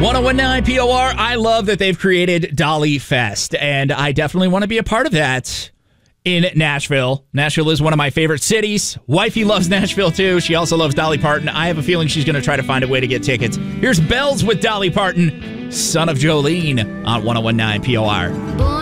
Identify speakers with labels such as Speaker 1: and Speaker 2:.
Speaker 1: 1019 POR. I love that they've created Dolly Fest, and I definitely want to be a part of that in Nashville. Nashville is one of my favorite cities. Wifey loves Nashville too. She also loves Dolly Parton. I have a feeling she's going to try to find a way to get tickets. Here's Bells with Dolly Parton, Son of Jolene on 1019 POR.